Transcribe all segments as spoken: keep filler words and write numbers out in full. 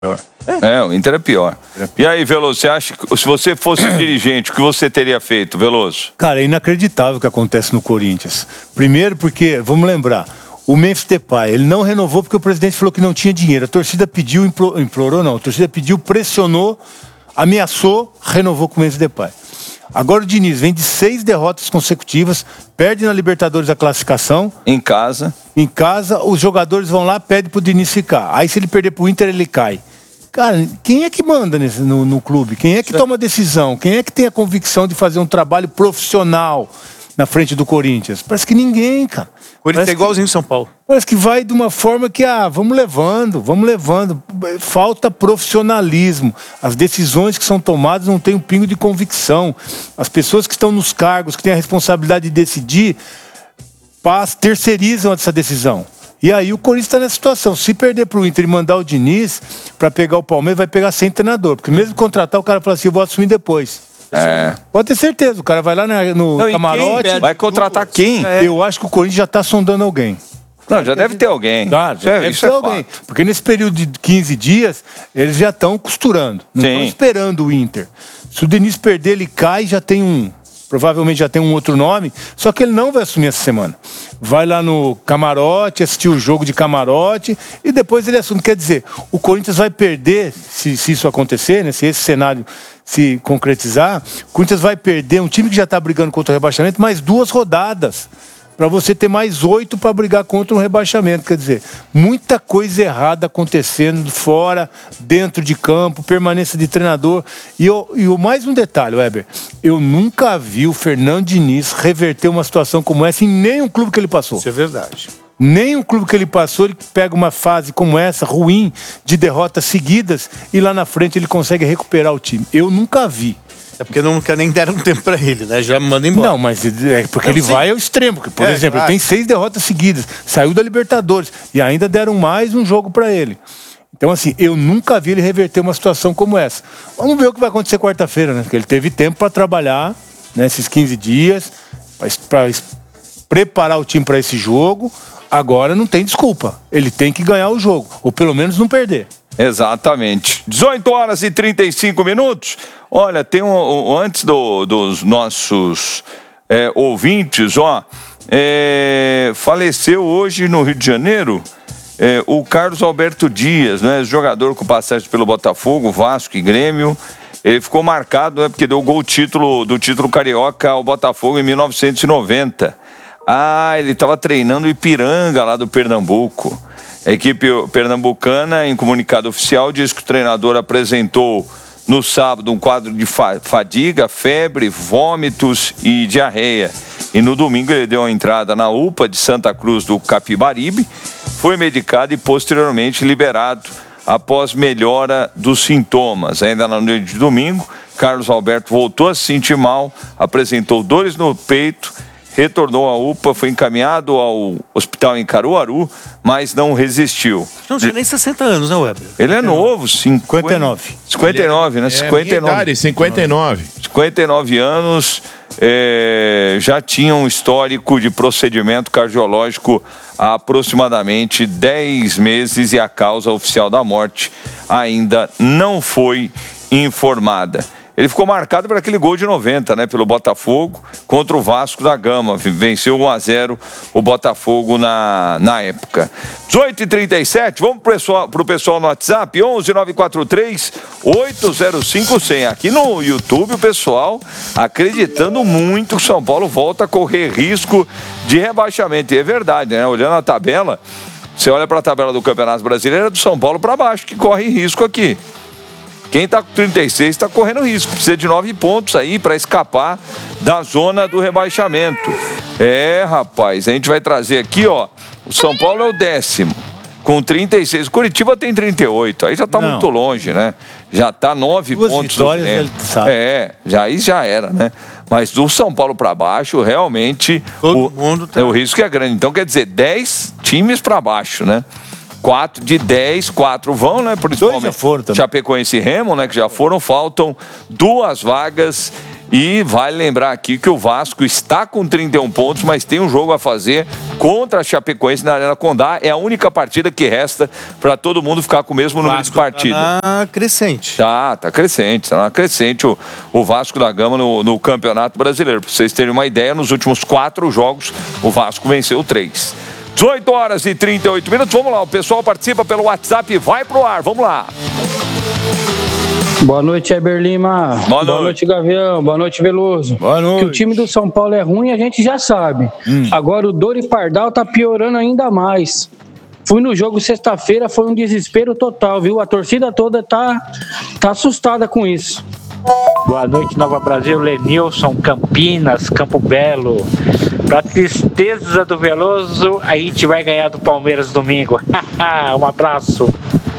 É, o Inter é pior. E aí, Veloso, você acha que se você fosse dirigente, o que você teria feito, Veloso? Cara, é inacreditável o que acontece no Corinthians. Primeiro porque, vamos lembrar, o Memphis Depay, ele não renovou porque o presidente falou que não tinha dinheiro. A torcida pediu, implorou, implorou não, a torcida pediu, pressionou, ameaçou, renovou com o Memphis Depay. Agora o Diniz vem de seis derrotas consecutivas, perde na Libertadores a classificação. Em casa. Em casa, os jogadores vão lá, pedem pro Diniz ficar. Aí se ele perder pro Inter, ele cai. Cara, quem é que manda nesse, no, no clube? Quem é que toma a decisão? Quem é que tem a convicção de fazer um trabalho profissional na frente do Corinthians? Parece que ninguém, cara. O Corinthians é igualzinho que, São Paulo. Parece que vai de uma forma que, ah, vamos levando, vamos levando. Falta profissionalismo. As decisões que são tomadas não têm um pingo de convicção. As pessoas que estão nos cargos, que têm a responsabilidade de decidir, pas, terceirizam essa decisão. E aí o Corinthians está nessa situação. Se perder pro Inter e mandar o Diniz para pegar o Palmeiras, vai pegar sem treinador. Porque mesmo contratar, o cara fala assim, eu vou assumir depois. É. Pode ter certeza, o cara vai lá no não, camarote. Quem? Vai contratar quem? É. Eu acho que o Corinthians já está sondando alguém. Não, já deve ter alguém. Claro, já deve ter alguém. Porque nesse período de quinze dias, eles já estão costurando. Não estão esperando o Inter. Se o Diniz perder, ele cai, já tem um... Provavelmente já tem um outro nome, só que ele não vai assumir essa semana. Vai lá no camarote, assistir o jogo de camarote e depois ele assume. Quer dizer, o Corinthians vai perder, se, se isso acontecer, né, se esse cenário se concretizar, o Corinthians vai perder um time que já está brigando contra o rebaixamento mais duas rodadas. Para você ter mais oito para brigar contra um rebaixamento. Quer dizer, muita coisa errada acontecendo fora, dentro de campo, permanência de treinador. E, eu, e o mais um detalhe, Weber, eu nunca vi o Fernando Diniz reverter uma situação como essa em nenhum clube que ele passou. Isso é verdade. Nenhum clube que ele passou, ele pega uma fase como essa, ruim, de derrotas seguidas, e lá na frente ele consegue recuperar o time. Eu nunca vi. É porque nunca nem deram tempo pra ele, né? Já manda embora. Não, mas é porque não, ele sim. vai ao extremo. Porque, por é, exemplo, claro. Ele tem seis derrotas seguidas, saiu da Libertadores e ainda deram mais um jogo pra ele. Então, assim, eu nunca vi ele reverter uma situação como essa. Vamos ver o que vai acontecer quarta-feira, né? Porque ele teve tempo pra trabalhar, né, esses quinze dias, pra, pra preparar o time pra esse jogo. Agora não tem desculpa. Ele tem que ganhar o jogo, ou pelo menos não perder. Exatamente. dezoito horas e trinta e cinco minutos. Olha, tem um, um antes do, dos nossos é, ouvintes, ó, é, faleceu hoje no Rio de Janeiro é, o Carlos Alberto Dias, né, jogador com passagem pelo Botafogo, Vasco e Grêmio. Ele ficou marcado, né, porque deu gol título, do título carioca ao Botafogo em mil novecentos e noventa. Ah, ele estava treinando o Ipiranga lá do Pernambuco. A equipe pernambucana, em comunicado oficial, diz que o treinador apresentou no sábado um quadro de fadiga, febre, vômitos e diarreia. E no domingo ele deu a entrada na U P A de Santa Cruz do Capibaribe, foi medicado e posteriormente liberado após melhora dos sintomas. Ainda na noite de domingo, Carlos Alberto voltou a se sentir mal, apresentou dores no peito, retornou à U P A, foi encaminhado ao hospital em Caruaru, mas não resistiu. Não tinha nem sessenta anos, né, Weber? Ele é novo, cinquenta e nove. cinquenta e nove, né? É, cinquenta e nove. Idade, cinquenta e nove. cinquenta e nove anos, é, já tinha um histórico de procedimento cardiológico há aproximadamente dez meses e a causa oficial da morte ainda não foi informada. Ele ficou marcado por aquele gol de noventa, né, pelo Botafogo contra o Vasco da Gama. Venceu um a zero o Botafogo na, na época. dezoito e trinta e sete, vamos pro pessoal, pro pessoal no WhatsApp, onze nove quatro três, oito zero cinco zero zero. Aqui no YouTube o pessoal acreditando muito que o São Paulo volta a correr risco de rebaixamento. E é verdade, né? Olhando a tabela, você olha para a tabela do Campeonato Brasileiro, é do São Paulo para baixo que corre risco aqui. Quem está com trinta e seis está correndo risco. Precisa de nove pontos aí para escapar da zona do rebaixamento. É, rapaz, a gente vai trazer aqui, ó. O São Paulo é o décimo, com trinta e seis. O Curitiba tem trinta e oito. Aí já está muito longe, né? Já está nove Duas pontos. Vitórias, ele sabe. É, já, aí já era, né? Mas do São Paulo para baixo, realmente, Todo o, mundo tá... o risco é grande. Então, quer dizer, dez times para baixo, né? Quatro de dez, quatro vão, né? Principalmente Dois já foram também. Chapecoense e Remo, né? Que já foram. Faltam duas vagas E vale lembrar aqui que o Vasco está com trinta e um pontos, mas tem um jogo a fazer contra a Chapecoense na Arena Condá. É a única partida que resta para todo mundo ficar com o mesmo número de partidas. Tá crescente. Tá, tá crescente. Tá crescente o, o Vasco da Gama no, no Campeonato Brasileiro. Para vocês terem uma ideia, nos últimos quatro jogos, o Vasco venceu três. dezoito horas e trinta e oito minutos. Vamos lá, o pessoal participa pelo WhatsApp e vai pro ar. Vamos lá. Boa noite, Heber Lima. Boa noite. Boa noite, Gavião. Boa noite, Veloso. Boa noite. Que o time do São Paulo é ruim, a gente já sabe. Hum. Agora o Dori Pardal tá piorando ainda mais. Fui no jogo sexta-feira, foi um desespero total, viu? A torcida toda tá, tá assustada com isso. Boa noite, Nova Brasil, Lenilson, Campinas, Campo Belo. Pra tristeza do Veloso, a gente vai ganhar do Palmeiras domingo. Um abraço.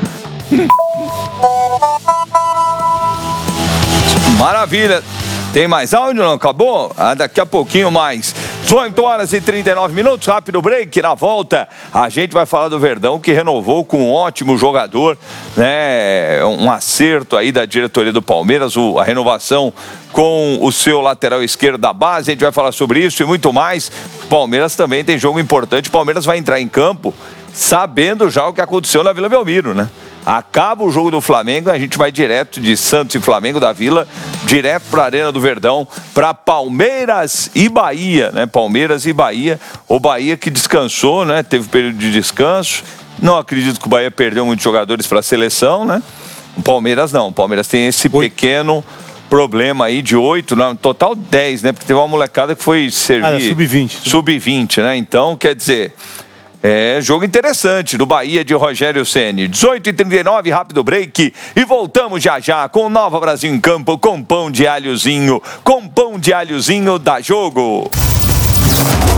Maravilha. Tem mais áudio, não? Acabou? Ah, daqui a pouquinho mais. dezoito horas e trinta e nove minutos, rápido break. Na volta, a gente vai falar do Verdão, que renovou com um ótimo jogador, né? Um acerto aí da diretoria do Palmeiras, o, a renovação com o seu lateral esquerdo da base. A gente vai falar sobre isso e muito mais. Palmeiras também tem jogo importante. O Palmeiras vai entrar em campo sabendo já o que aconteceu na Vila Belmiro, né? Acaba o jogo do Flamengo, a gente vai direto de Santos e Flamengo da Vila, direto para a Arena do Verdão, para Palmeiras e Bahia, né? Palmeiras e Bahia. O Bahia que descansou, né? Teve um período de descanso. Não acredito que o Bahia perdeu muitos jogadores para a seleção, né? O Palmeiras não. O Palmeiras tem esse pequeno problema aí de oito, no total dez, né? Porque teve uma molecada que foi servir... Ah, sub vinte. sub vinte, né? Então, quer dizer... É jogo interessante do Bahia de Rogério Ceni. dezoito e trinta e nove, rápido break. E voltamos já já com Nova Brasil em campo, com pão de alhozinho. Com pão de alhozinho da Jogo.